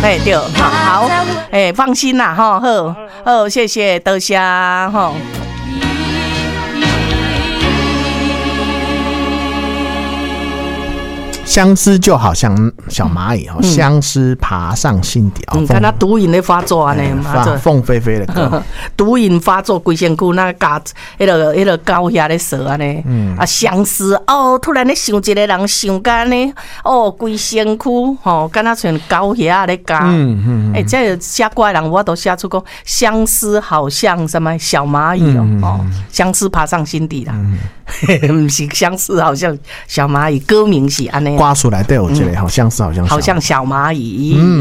哎对，好，哎放心啦哈，好，谢谢，多谢哈。 相思就好像小蚂蚁相思爬上心底。 看他毒瘾在发作啊呢， 凤飞飞的歌， 毒瘾发作，规身躯那加迄个高遐咧说啊呢，啊相思哦，突然咧想一个人想干呢，哦规身躯吼，敢若像高遐咧加，这写歌的人我都写出讲相思好像什么小蚂蚁哦，相思爬上心底啦，不是相思好像小蚂蚁，歌名是安尼。 歌词内底有一个相思好像小蚂蚁。